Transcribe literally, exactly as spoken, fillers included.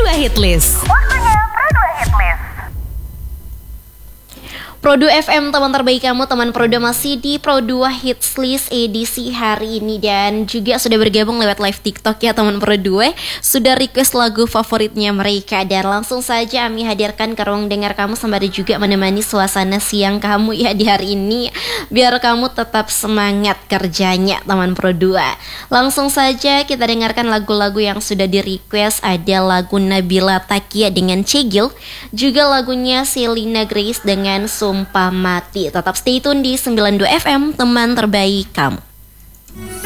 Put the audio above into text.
dua Hitlist. Waktunya Pro dua Hitlist. Pro dua F M, teman terbaik kamu, teman Pro dua masih di Pro dua Hits List edisi hari ini. Dan juga sudah bergabung lewat live TikTok ya teman Pro dua. Sudah request lagu favoritnya mereka. Dan langsung saja Ami hadirkan ke ruang dengar kamu sembari juga menemani suasana siang kamu ya di hari ini, biar kamu tetap semangat kerjanya teman Pro dua. Langsung saja kita dengarkan lagu-lagu yang sudah di request. Ada lagu Nabila Takia dengan Cegil, juga lagunya Selena Grace dengan Sumpah Mati. Tetap stay tune di sembilan puluh dua F M, teman terbaik kamu.